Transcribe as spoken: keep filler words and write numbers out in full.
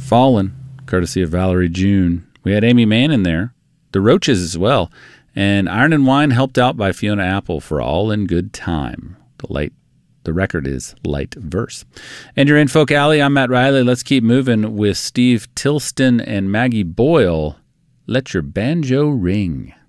Fallen, courtesy of Valerie June. We had Amy Mann in there, The Roaches as well, and Iron and Wine helped out by Fiona Apple for All in Good Time. The light, the record is Light Verse. And you're in Folk Alley. I'm Matt Riley. Let's keep moving with Steve Tilston and Maggie Boyle. Let Your Banjo Ring.